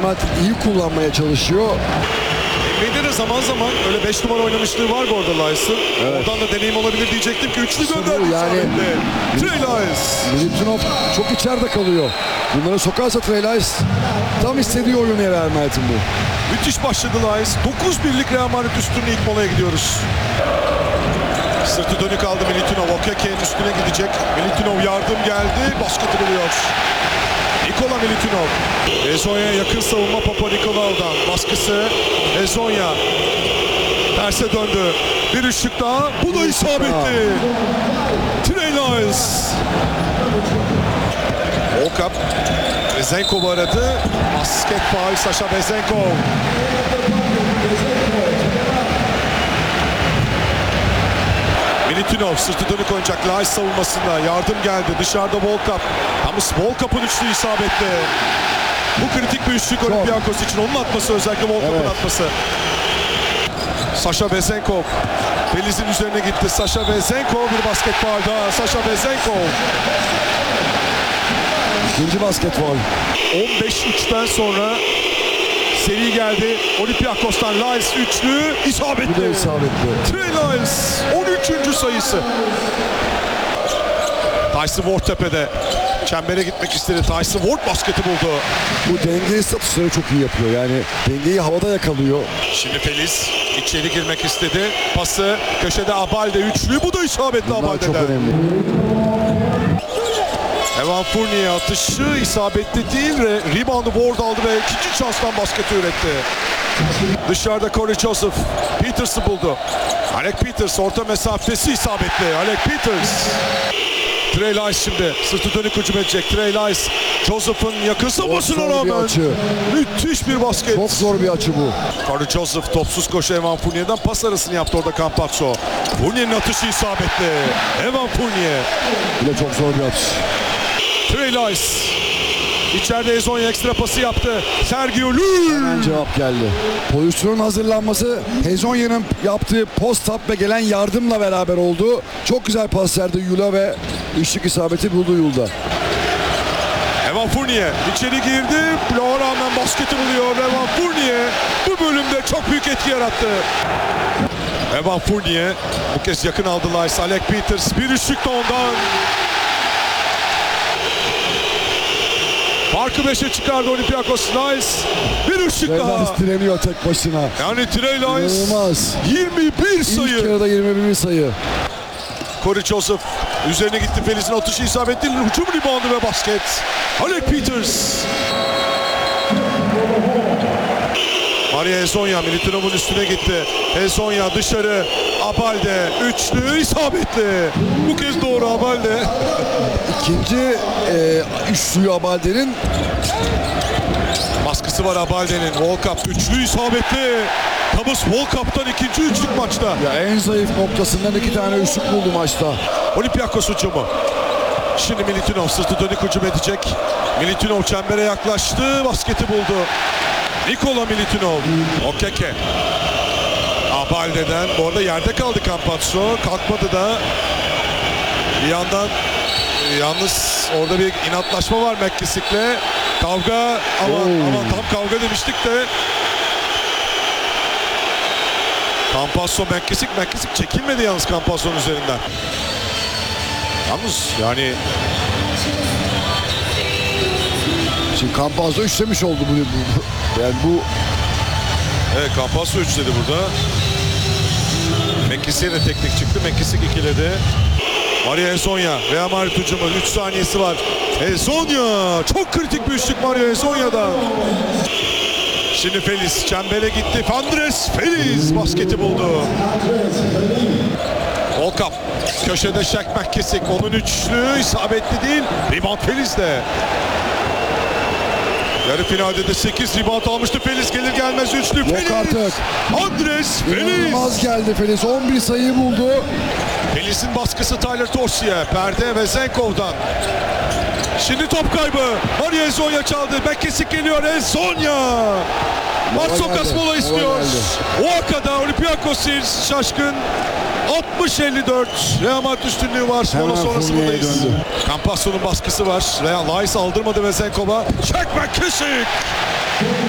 Madrid iyi kullanmaya çalışıyor. NBA'de de zaman zaman öyle 5 numara oynamışlığı var bu arada Lyles'ın. Evet. Oradan da deneyim olabilir diyecektim ki üçlü İşte bu gönderdi yani. isabetle. Trey Lyles. Milutinov çok içeride kalıyor. Bunları sokarsa Trey Lyles tam istediği oyunu Real Madrid'in bu. Müthiş başladı Lyles. 9-1'lik Real Madrid üstünlüğü ilk molaya gidiyoruz. Sırtı dönük aldı Milutinov. Okeke'nin üstüne gidecek. Milutinov yardım geldi. Basketi buluyor. Nikola Milutinov. Hezonya'ya yakın savunma Papa Nikolaou'dan. Baskısı Hezonya. Terse döndü. Bir üçlük daha. Bu da isabetli. Trey Lyles. Volkap. Vezenkov'u aradı. Basket faul Sasha Vezenkov. Milutinov sırtı dönük oynayacak Lyles savunmasında. Yardım geldi. Dışarıda Volkap. Ama Volkap'ın üçlü isabetli. Bu kritik bir üçlük Olympiakos için. Onun atması, özellikle Volkap'ın atması. Sasha Vezenkov. Feliz'in üzerine gitti. Sasha Vezenkov bir basket faul daha. Sasha Vezenkov. İkinci basket faul. 15-3'ten sonra seri geldi. Olympiakos'tan Lyles üçlü isabetli. Bu da isabetli. Trey Lyles 13. sayısı. Tyson Ward tepede. Çembere gitmek istedi. Tyson Ward basketi buldu. Bu dengeyi satışları çok iyi yapıyor. Yani dengeyi havada yakalıyor. Şimdi Feliz içeri girmek istedi. Pası köşede Abalde üçlü. Bu da isabetli Bunlar çok Abalde'den. önemli. Evan Fournier atışı isabetli değil. Reboundu Ward aldı ve ikinci şanstan basketi üretti. Dışarıda Corey Joseph. Peters'ı buldu. Alec Peters orta mesafesi isabetli. Alec Peters. Trey Lyles şimdi sırtı dönük hücum edecek. Trey Lyles Joseph'ın yakın savunmasına zor bir rağmen açı. müthiş bir basket. Çok zor bir açı bu. Corey Joseph topsuz koşu Evan Fournier'den pas arasını yaptı orada Campazzo. Fournier'in atışı isabetli. Evan Fournier. Bile çok zor bir atış. Trey Lyles. İçeride Hezonya ekstra pası yaptı. Sergio Llull. Hemen cevap geldi. Pozisyonun hazırlanması Hezonya'nın yaptığı post-up ve gelen yardımla beraber oldu. Çok güzel pas verdi Yul'a ve üçlük isabeti buldu Yul'da. Evan Fournier içeri girdi. Bloğa rağmen basketi buluyor. Evan Fournier bu bölümde çok büyük etki yarattı. Evan Fournier bu kez yakın aldı Lyles. Alec Peters bir üçlük de ondan. Farkı 5'e çıkardı Olympiakos. Lyles bir üçlük daha. Lyles direniyor tek başına. Yani Trey Lyles İnanılmaz. 21 sayı. İlk yarıda 21 sayı. Corey Joseph üzerine gitti. Feliz'in atışı isabetli. Hücum reboundu ve basket. Alec Peters. Maria Hezonya Milutinov'un üstüne gitti. Hezonya dışarı. Abalde üçlü isabetli. Bu kez doğru Abalde. İkinci üçlüyü Abalde'nin. Baskısı var Abalde'nin. Volkap üçlü isabetli. Thomas Volkap'tan ikinci üçlük maçta. Ya en zayıf noktasından 2 tane üçlük buldu maçta. Olympiakos hücumu. Şimdi Milutinov sırtı dönük hücum edecek. Milutinov çembere yaklaştı. Basketi buldu. Nikola Milutinov. Okeke. Abalde'den. Bu arada yerde kaldı Campazzo. Kalkmadı da. Bir yandan yalnız orada bir inatlaşma var McKissick'le. Kavga. Aman tam kavga demiştik de. Campazzo McKissick çekilmedi yalnız Campazzo'nun üzerinden. Yalnız yani Şimdi Campazzo üçlemiş oldu bu. Yani bu evet Campazzo üçledi burada. McKissick'e de teknik çıktı. McKissick ikiledi. Maria Hezonya. Real Madrid hücumu. 3 saniyesi var. Hezonya. Çok kritik bir üçlük Maria Hezonya'dan. Şimdi Feliz çembere gitti. Andres Feliz basketi buldu. Volkap. Köşede Shaq McKissick. Onun üçlü isabetli değil. Rebound Feliz'de. Yarı finalde de 8 rebound almıştı Feliz. Gelir gelmez üçlü Feliz. yok artık. Andres Feliz. İnanılmaz geldi Feliz. 11 sayıyı buldu. Feliz'in baskısı Tyler Torsi'ye. Perde ve Zenkov'dan. Şimdi top kaybı. Maria Hezonya çaldı. McKissick geliyor. Hezonya. Maç sokas mola istiyor. O arkada Olympiakos şaşkın. 60-54. Real Madrid üstünlüğü var. Mola sonrası buradayız. Campazzo'nun baskısı var. Real Lyles aldırmadı ve Zenkov'a. Shaq McKissick.